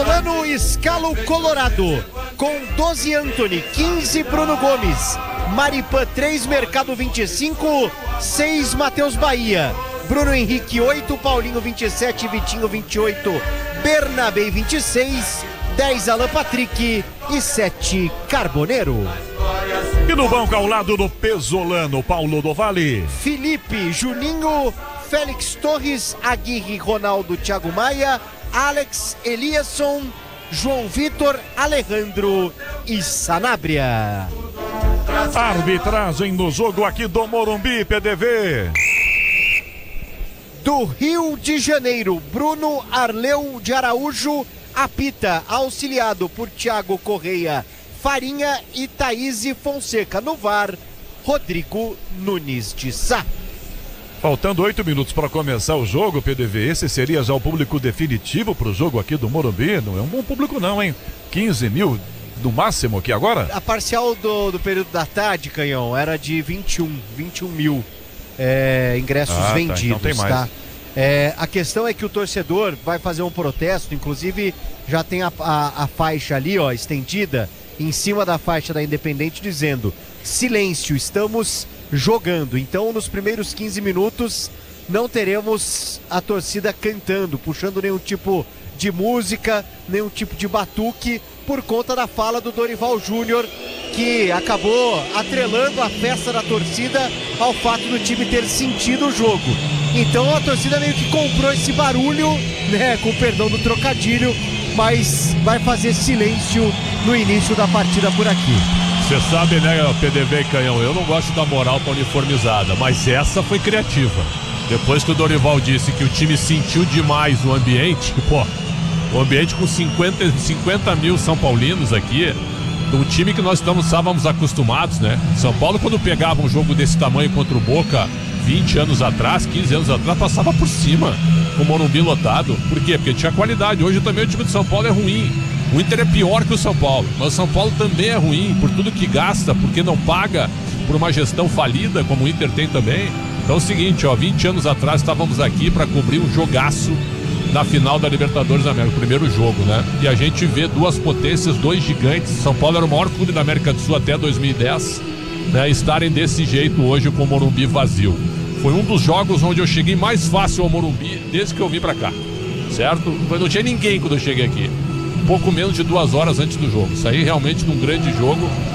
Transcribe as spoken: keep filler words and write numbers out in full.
Pesolano escala o Colorado com doze Anthony, quinze Bruno Gomes, Maripã três, Mercado vinte e cinco, seis Matheus Bahia, Bruno Henrique oito, Paulinho vinte e sete, Vitinho vinte e oito, Bernabé vinte e seis, dez Alan Patrick e sete Carboneiro. E no banco ao lado do Pesolano, Paulo do Vale, Felipe, Juninho, Félix Torres, Aguirre, Ronaldo, Thiago Maia, Alex, Eliasson, João Vitor, Alejandro e Sanabria. Arbitragem no jogo aqui do Morumbi, P D V. Do Rio de Janeiro, Bruno Arleu de Araújo apita, auxiliado por Thiago Correia Farinha e Thaís Fonseca. No V A R, Rodrigo Nunes de Sá. Faltando oito minutos para começar o jogo, P D V, esse seria já o público definitivo para o jogo aqui do Morumbi? Não é um bom público não, hein? quinze mil no máximo aqui agora? A parcial do, do período da tarde, Canhão, era de vinte e um mil é, ingressos ah, vendidos, tá? Então tem mais. Tá? É, a questão é que o torcedor vai fazer um protesto, inclusive já tem a, a, a faixa ali, ó, estendida, em cima da faixa da Independente, dizendo: silêncio, estamos jogando. Então, nos primeiros quinze minutos, não teremos a torcida cantando, puxando nenhum tipo de música, nenhum tipo de batuque, por conta da fala do Dorival Júnior, que acabou atrelando a festa da torcida ao fato do time ter sentido o jogo. Então a torcida meio que comprou esse barulho, né, com perdão do trocadilho, mas vai fazer silêncio no início da partida por aqui. Você sabe, né, P D V e Canhão, eu não gosto da moral tão uniformizada, mas essa foi criativa. Depois que o Dorival disse que o time sentiu demais o ambiente, pô, o ambiente com cinquenta, cinquenta mil São Paulinos aqui, um time que nós estamos, estávamos acostumados, né? São Paulo, quando pegava um jogo desse tamanho contra o Boca vinte anos atrás, quinze anos atrás, passava por cima, com o Morumbi lotado. Por quê? Porque tinha qualidade. Hoje também o time de São Paulo é ruim. O Inter é pior que o São Paulo, mas o São Paulo também é ruim por tudo que gasta, porque não paga por uma gestão falida, como o Inter tem também. Então é o seguinte, ó, vinte anos atrás estávamos aqui para cobrir um jogaço na final da Libertadores da América, o primeiro jogo, né? E a gente vê duas potências, dois gigantes. São Paulo era o maior clube da América do Sul até dois mil e dez, né? Estarem desse jeito hoje com o Morumbi vazio. Foi um dos jogos onde eu cheguei mais fácil ao Morumbi desde que eu vim pra cá, certo? Não tinha ninguém quando eu cheguei aqui. Um pouco menos de duas horas antes do jogo. Saí realmente num grande jogo.